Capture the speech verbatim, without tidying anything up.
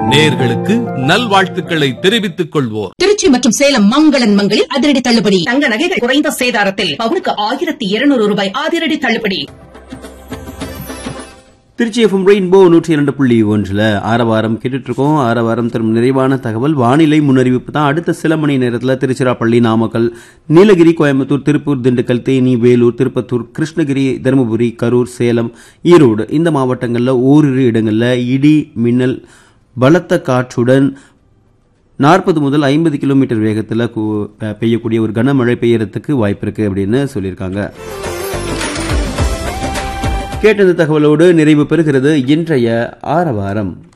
நேயர்களுக்கு நல்வாழ்த்துக்களை தெரிவித்துக் கொள்வோர். திருச்சி மற்றும் சேலம் மங்களன் மங்களில் அதிரடி தள்ளுபடி. தங்க நகைகள் குறைந்த சேதாரத்தில் பவுனுக்கு ஆயிரத்தி இருநூறு ரூபாய் அதிரடி தள்ளுபடி. திருச்சி எஃப்எம் ரெயின்போ நூற்றி இரண்டு புள்ளி ஒன்றுல ஆரவாரம் கேட்டுட்டு இருக்கோம். ஆரவாரம் தரும் நிறைவான தகவல் வானிலை முன்னறிவிப்பு தான். அடுத்த சில மணி நேரத்தில் திருச்சிராப்பள்ளி, நாமக்கல், நீலகிரி, கோயம்புத்தூர், திருப்பூர், திண்டுக்கல், தேனி, வேலூர், திருப்பத்தூர், கிருஷ்ணகிரி, தருமபுரி, கரூர், சேலம், ஈரோடு இந்த மாவட்டங்களில் ஓரிரு இடங்களில் இடி, மின்னல், பலத்த காற்றுடன் நாற்பது முதல் ஐம்பது கிலோமீட்டர் வேகத்தில் பெய்யக்கூடிய ஒரு கனமழை பெய்யறதுக்கு வாய்ப்பு இருக்கு அப்படின்னு சொல்லியிருக்காங்க. கேட்டது தகவலோடு நிறைவு பெறுகிறது இன்றைய ஆரவாரம்.